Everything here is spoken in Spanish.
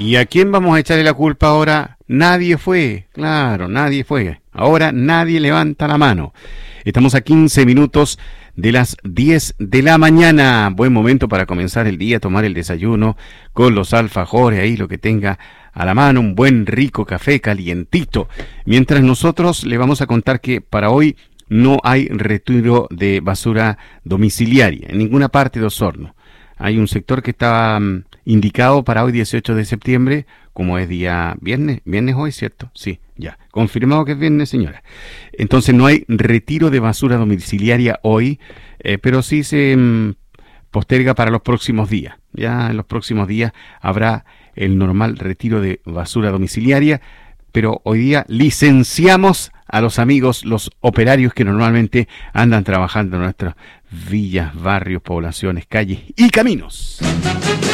¿Y a quién vamos a echarle la culpa ahora? Nadie fue, claro, nadie fue. Ahora nadie levanta la mano. Estamos a 15 minutos de las 10 de la mañana. Buen momento para comenzar el día, tomar el desayuno con los alfajores, ahí lo que tenga a la mano, un buen rico café calientito. Mientras nosotros le vamos a contar que para hoy no hay retiro de basura domiciliaria en ninguna parte de Osorno. Hay un sector que está indicado para hoy 18 de septiembre, como es día viernes hoy, ¿cierto? Sí, ya, confirmado que es viernes, señora. Entonces no hay retiro de basura domiciliaria hoy, pero sí se posterga para los próximos días. Ya en los próximos días habrá el normal retiro de basura domiciliaria, pero hoy día licenciamos a los amigos, los operarios que normalmente andan trabajando en nuestras villas, barrios, poblaciones, calles y caminos.